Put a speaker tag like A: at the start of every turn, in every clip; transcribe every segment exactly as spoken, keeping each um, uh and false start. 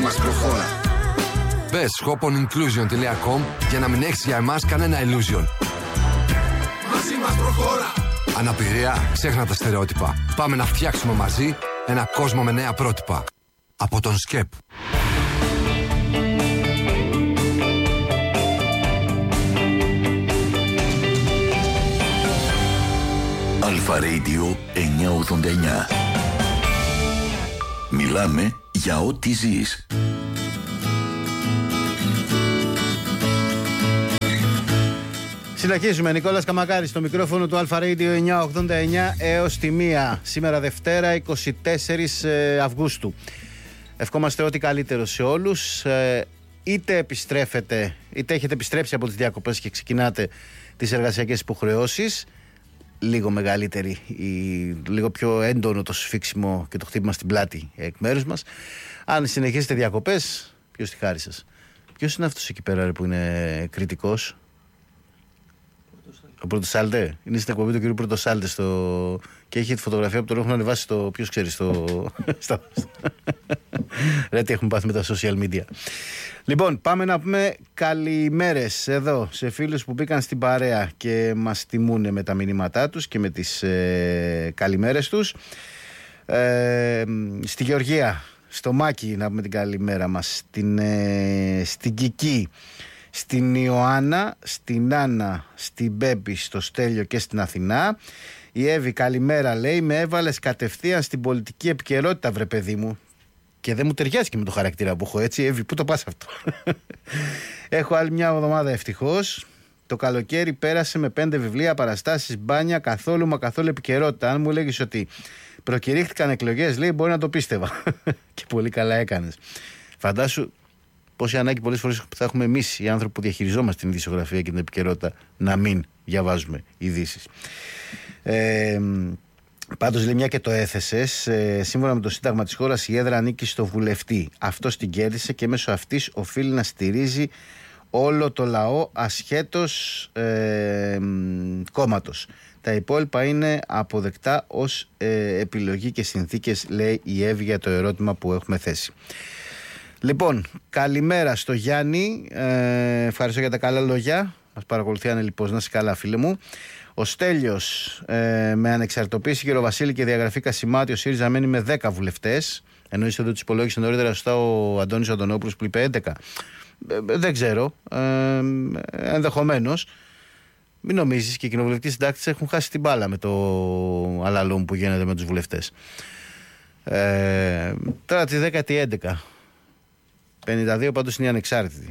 A: μας προχώρα.
B: Μπες shoponinclusion τελεία com για να μην έχεις για εμάς κανένα illusion.
A: Μαζί μας προχώρα.
B: Αναπηρία, ξέχνα τα στερεότυπα. Πάμε να φτιάξουμε μαζί ένα κόσμο με νέα πρότυπα. Από τον ΣΚΕΠ.
C: Αλφα Radio εννιακόσια ογδόντα εννιά. Μιλάμε για ό,τι ζεις.
D: Συνεχίζουμε. Νικόλας Καμακάρης στο μικρόφωνο του Αλφα Radio εννιακόσια ογδόντα εννιά έως τη μία. Σήμερα Δευτέρα είκοσι τέσσερις Αυγούστου. Ευχόμαστε ό,τι καλύτερο σε όλους. Είτε επιστρέφετε, είτε έχετε επιστρέψει από τις διακοπές και ξεκινάτε τις εργασιακές υποχρεώσεις. Λίγο μεγαλύτερη, ή λίγο πιο έντονο το σφίξιμο και το χτύπημα στην πλάτη εκ μέρους μας. Αν συνεχίσετε διακοπές, ποιος τη χάρη σας? Ποιος είναι αυτός εκεί πέρα που είναι κριτικός? Ο Πρωτοσάλτε. Είναι στην εκπομπή του κ. Πρωτοσάλτε στο... και έχει τη φωτογραφία που τον έχουν ανεβάσει στο. Ποιος ξέρει, στο. Ρε, τι έχουμε πάθει με τα social media. Λοιπόν, πάμε να πούμε καλημέρες εδώ σε φίλους που μπήκαν στην παρέα και μας τιμούν με τα μηνύματά τους και με τις ε, καλημέρες τους. Ε, στη Γεωργία, στο Μάκη, να πούμε την καλημέρα μας. Στην, ε, στην Κική. Στην Ιωάννα, στην Άννα, στην Μπέμπη, στο Στέλιο και στην Αθηνά. Η Εύη, καλημέρα, λέει, με έβαλες κατευθείαν στην πολιτική επικαιρότητα, βρε παιδί μου. Και δεν μου ταιριάζει και με το χαρακτήρα που έχω, έτσι. Εύη, πού το πας αυτό? Έχω άλλη μια εβδομάδα ευτυχώς. Το καλοκαίρι πέρασε με πέντε βιβλία, παραστάσεις, μπάνια, καθόλου μα καθόλου επικαιρότητα. Αν μου λέγεις ότι προκηρύχθηκαν εκλογές, λέει, μπορεί να το πίστευα. Και πολύ καλά έκανες. Φαντάσου πόση ανάγκη πολλές φορές θα έχουμε εμείς οι άνθρωποι που διαχειριζόμαστε την ειδησιογραφία και την επικαιρότητα να μην διαβάζουμε ειδήσεις. Ε, πάντως, λέει, μια και το έθεσες, ε, σύμφωνα με το Σύνταγμα της χώρας, η έδρα ανήκει στο βουλευτή. Αυτός την κέρδισε και μέσω αυτής οφείλει να στηρίζει όλο το λαό ασχέτως ε, κόμματος. Τα υπόλοιπα είναι αποδεκτά ως ε, επιλογή και συνθήκες, λέει η Εύη για το ερώτημα που έχουμε θέσει. Λοιπόν, καλημέρα στο Γιάννη. Ε, ευχαριστώ για τα καλά λόγια. Μας παρακολουθεί ανελιπώς. Να είσαι καλά, φίλε μου. Ο Στέλιος, ε, με ανεξαρτητοποίηση Γεροβασίλη και διαγραφή Κασιμάτη, ο ΣΥΡΙΖΑ μένει με δέκα βουλευτές. Ενώ είστε εδώ τους υπολόγισε νωρίτερα σωστά ο Αντώνης Αντωνόπουλος που είπε έντεκα. Ε, δεν ξέρω. Ε, ενδεχομένως. Μην νομίζεις και οι κοινοβουλευτικοί συντάκτες έχουν χάσει την μπάλα με το αλαλούμ που γίνεται με τους βουλευτές. Ε, τώρα τη δέκατη έντεκα. πενήντα δύο πάντως είναι ανεξάρτητοι.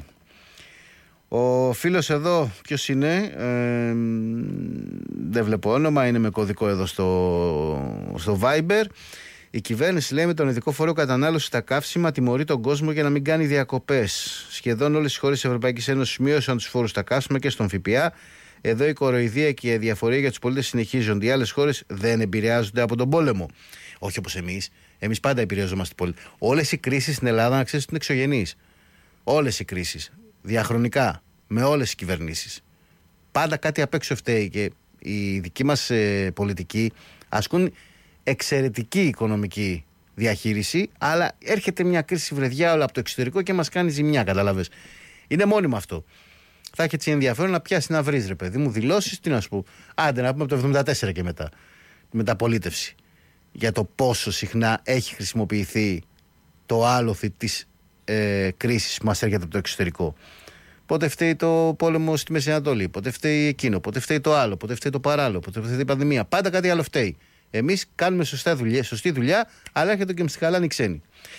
D: Ο φίλος εδώ, ποιος είναι? Ε, δεν βλέπω όνομα, είναι με κωδικό εδώ στο, στο Viber. Η κυβέρνηση, λέει, με τον ειδικό φόρο κατανάλωση στα καύσιμα τιμωρεί τον κόσμο για να μην κάνει διακοπές. Σχεδόν όλες οι χώρες της Ευρωπαϊκής Ένωσης μείωσαν τους φόρους στα καύσιμα και στον ΦΠΑ. Εδώ η κοροϊδία και η διαφορία για τους πολίτες συνεχίζονται. Οι άλλες χώρες δεν επηρεάζονται από τον πόλεμο. Όχι όπως εμείς. Εμείς πάντα επηρεαζόμαστε πολύ. Όλες οι κρίσεις στην Ελλάδα, να ξέρεις, είναι εξωγενείς. Όλες οι κρίσεις. Διαχρονικά. Με όλες οι κυβερνήσεις. Πάντα κάτι απ' έξω φταίει και οι δικοί μας ε, πολιτικοί ασκούν εξαιρετική οικονομική διαχείριση, αλλά έρχεται μια κρίση βρεδιά όλα από το εξωτερικό και μας κάνει ζημιά, καταλαβες. Είναι μόνιμο αυτό. Θα έχει έτσι ενδιαφέρον να πιάσει να βρεις, ρε παιδί μου, δηλώσεις, τι να σου πω. Άντε να πούμε από το εβδομήντα τέσσερα και μετά. Μεταπολίτευση. Για το πόσο συχνά έχει χρησιμοποιηθεί το άλοθη της ε, κρίσης που μας έρχεται από το εξωτερικό. Πότε φταίει το πόλεμο στη Μέση Ανατολή, πότε φταίει εκείνο, πότε φταίει το άλλο, πότε φταίει το παράλληλο, πότε φταίει η πανδημία. Πάντα κάτι άλλο φταίει. Εμείς κάνουμε σωστά δουλειά, σωστή δουλειά, αλλά έρχεται και μυστικαλάνοι ξένοι.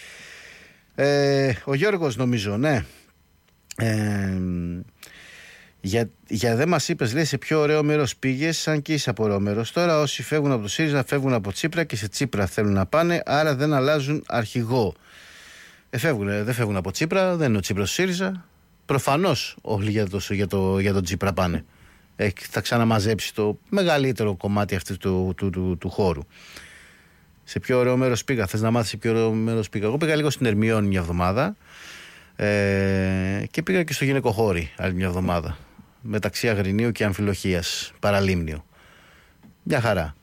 D: Ε, ο Γιώργος, νομίζω, ναι. Ε, για, για δεν μας είπες, λέει, σε πιο ωραίο μέρος πήγες, σαν και είσαι από ωραίο μέρος. Τώρα όσοι φεύγουν από το ΣΥΡΙΖΑ φεύγουν από Τσίπρα και σε Τσίπρα θέλουν να πάνε, άρα δεν αλλάζουν αρχηγό. Ε, φεύγουν, δεν φεύγουν από Τσίπρα, δεν είναι ο Τσίπρας ΣΥΡΙΖΑ. Προφανώς όλοι για, το, για, το, για τον Τσίπρα πάνε. Έχει, θα ξαναμαζέψει το μεγαλύτερο κομμάτι αυτού του, του, του, του, του χώρου. Σε πιο ωραίο μέρος πήγα. Θες να μάθεις σε πιο ωραίο μέρος πήγα? Εγώ πήγα λίγο στην Ερμιόνη μια εβδομάδα ε, και πήγα και στο γυναικοχώρι άλλη μια εβδομάδα. Μεταξύ Αγρινίου και Αμφιλοχίας, Παραλίμνιο. Μια χαρά.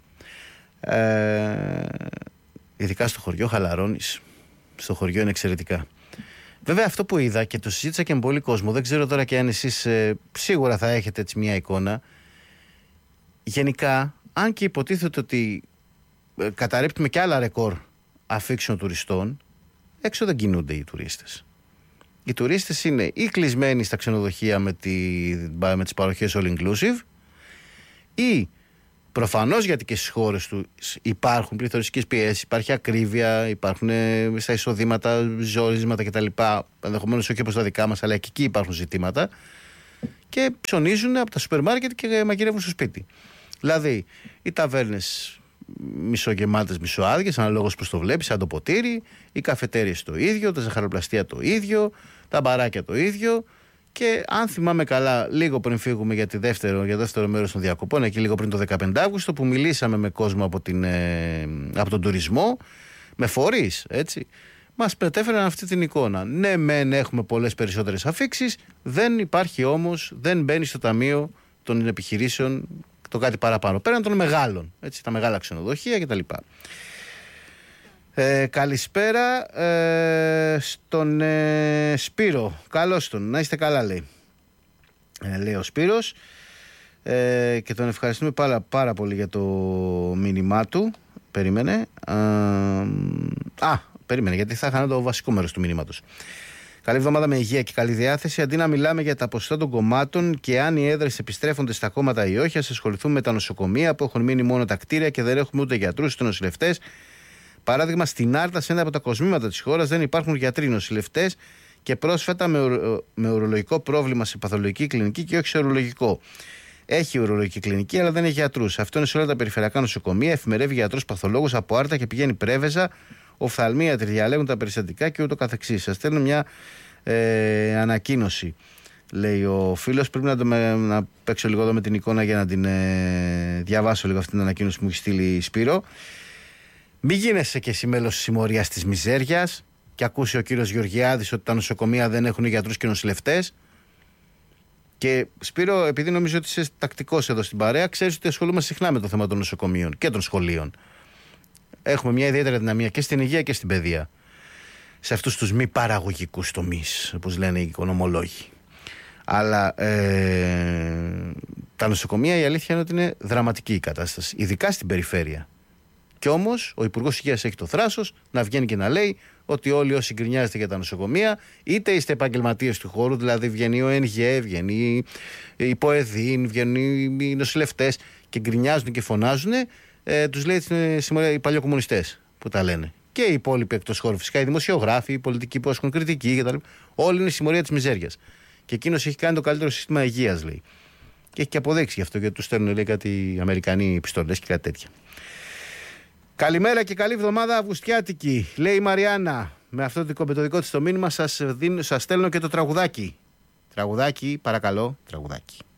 D: Ε, ειδικά στο χωριό χαλαρώνεις. Στο χωριό είναι εξαιρετικά. Βέβαια, αυτό που είδα και το συζήτησα και με πολύ κόσμο, δεν ξέρω τώρα και αν εσείς ε, σίγουρα θα έχετε έτσι μια εικόνα. Γενικά, αν και υποτίθεται ότι ε, καταρρίπτουμε και άλλα ρεκόρ αφήξεων τουριστών, έξω δεν κινούνται οι τουρίστες. Οι τουρίστες είναι ή κλεισμένοι στα ξενοδοχεία με, τη, με τις παροχές all inclusive, ή προφανώς γιατί και στις χώρες του υπάρχουν πληθωριστικές πιέσεις, υπάρχει ακρίβεια, υπάρχουν στα εισοδήματα ζορίσματα κτλ. Ενδεχομένως όχι όπως τα δικά μας, αλλά και εκεί υπάρχουν ζητήματα. Και ψωνίζουν από τα σούπερ μάρκετ και μαγειρεύουν στο σπίτι. Δηλαδή, οι ταβέρνες μισογεμάτες, μισοάδιες, αναλόγως πώς το βλέπεις, σαν το ποτήρι, οι καφετέριες το ίδιο, τα ζαχαροπλαστεία το ίδιο, τα μπαράκια το ίδιο. Και αν θυμάμαι καλά, λίγο πριν φύγουμε για, τη δεύτερο, για το δεύτερο μέρος των διακοπών, εκεί λίγο πριν το δεκαπέντε Αύγουστο, που μιλήσαμε με κόσμο από, την, ε, από τον τουρισμό, με φορείς, έτσι, μας μετέφεραν αυτή την εικόνα. Ναι, μεν έχουμε πολλές περισσότερες αφήξεις, δεν υπάρχει όμως, δεν μπαίνει στο ταμείο των επιχειρήσεων το κάτι παραπάνω. Πέραν των μεγάλων, έτσι, τα μεγάλα ξενοδοχεία κτλ. Ε, καλησπέρα ε, στον ε, Σπύρο. Καλώς τον, να είστε καλά, λέει. Ε, λέει ο Σπύρος ε, και τον ευχαριστούμε πάρα, πάρα πολύ για το μήνυμά του. Περίμενε. Α, α, περίμενε, γιατί θα είχα το βασικό μέρος του μήνυματος. Καλή εβδομάδα με υγεία και καλή διάθεση. Αντί να μιλάμε για τα ποσοστά των κομμάτων και αν οι έδρες επιστρέφονται στα κόμματα ή όχι, ας ασχοληθούμε με τα νοσοκομεία που έχουν μείνει μόνο τα κτίρια και δεν έχουμε ούτε γιατρούς ούτε νοσηλευτές. Παράδειγμα, στην Άρτα, σε ένα από τα κοσμήματα της χώρας, δεν υπάρχουν γιατροί, νοσηλευτές και πρόσφατα με, ουρο, με ουρολογικό πρόβλημα σε παθολογική κλινική και όχι σε ουρολογικό. Έχει ουρολογική κλινική, αλλά δεν έχει γιατρούς. Αυτό είναι σε όλα τα περιφερειακά νοσοκομεία. Εφημερεύει γιατρός παθολόγος από Άρτα και πηγαίνει Πρέβεζα. Οφθαλμίατροι διαλέγουν τα περιστατικά και ούτω καθεξής. Σας στέλνω μια ε, ανακοίνωση, λέει ο φίλος. Πρέπει να, το, να παίξω λίγο εδώ με την εικόνα για να την ε, διαβάσω λίγο αυτή την ανακοίνωση που μου έχει στείλει η Σπύρο. Μην γίνεσαι και εσύ μέλος της συμμορίας της μιζέριας και ακούσει ο κύριος Γεωργιάδης ότι τα νοσοκομεία δεν έχουν γιατρούς και νοσηλευτές. Και Σπύρο, επειδή νομίζω ότι είσαι τακτικός εδώ στην παρέα, ξέρεις ότι ασχολούμαστε συχνά με το θέμα των νοσοκομείων και των σχολείων. Έχουμε μια ιδιαίτερη δυναμία και στην υγεία και στην παιδεία. Σε αυτούς τους μη παραγωγικούς τομείς, όπως λένε οι οικονομολόγοι. Αλλά ε, τα νοσοκομεία, η αλήθεια είναι ότι είναι δραματική η κατάσταση, ειδικά στην περιφέρεια. Κι όμως ο Υπουργός Υγείας έχει το θράσος να βγαίνει και να λέει ότι όλοι όσοι γκρινιάζετε για τα νοσοκομεία, είτε είστε επαγγελματίες του χώρου, δηλαδή βγαίνει ο ΕΝΓΕ, βγαίνει η ΠΟΕΔΗΝ, βγαίνουν οι νοσηλευτές και γκρινιάζουν και φωνάζουν, ε, τους λέει οι παλιοκομμουνιστές που τα λένε. Και οι υπόλοιποι εκτός χώρου, φυσικά οι δημοσιογράφοι, οι πολιτικοί που ασκούν κριτική κτλ. Όλοι είναι η συμμορία της μιζέριας. Και εκείνος έχει κάνει το καλύτερο σύστημα υγείας, λέει. Και έχει και αποδείξει γι' αυτό, γιατί του στέλνουν, λέει, κάτι Αμερικανοί πιστολές και κάτι τέτοια. Καλημέρα και καλή εβδομάδα Αυγουστιάτικη, λέει η Μαριάννα. Με αυτό το δικό της το μήνυμα σας, δίνω, σας στέλνω και το τραγουδάκι. Τραγουδάκι, παρακαλώ, τραγουδάκι.